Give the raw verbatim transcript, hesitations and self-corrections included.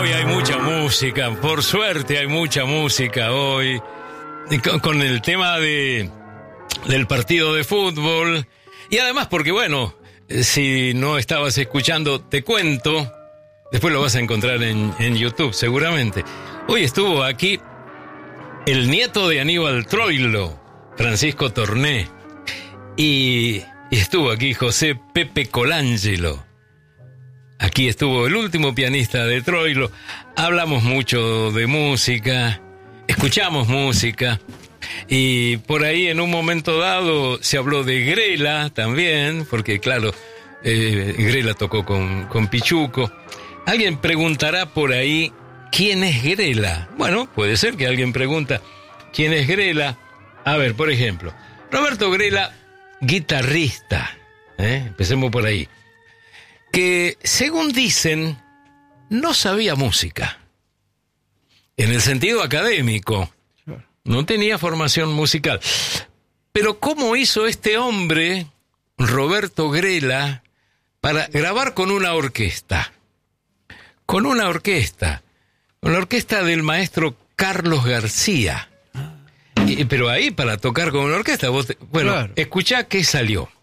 hoy hay mucha música, por suerte hay mucha música hoy, con, con el tema de del partido de fútbol, y además porque, bueno, si no estabas escuchando, te cuento, después lo vas a encontrar en, en YouTube seguramente. Hoy estuvo aquí el nieto de Aníbal Troilo, Francisco Torné, y, y estuvo aquí José Pepe Colangelo. Aquí estuvo el último pianista de Troilo. Hablamos mucho de música, escuchamos música, y por ahí en un momento dado se habló de Grela también, porque claro, eh, Grela tocó con, con Pichuco. Alguien preguntará por ahí, ¿quién es Grela? Bueno, puede ser que alguien pregunta, ¿quién es Grela? A ver, por ejemplo, Roberto Grela, guitarrista, ¿eh? Empecemos por ahí, que según dicen, no sabía música, en el sentido académico, no tenía formación musical. Pero ¿cómo hizo este hombre, Roberto Grela, para grabar con una orquesta? Con una orquesta, con la orquesta del maestro Carlos García. Y, pero ahí, para tocar con una orquesta, vos te, bueno, claro. Escuchá qué salió.